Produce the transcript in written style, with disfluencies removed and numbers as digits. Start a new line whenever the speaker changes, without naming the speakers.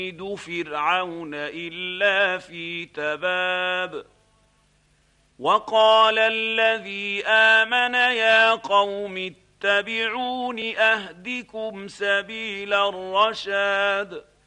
كيد فرعون إلا في تباب. وقال الذي آمن يا قوم اتبعون أهدكم سبيل الرشاد.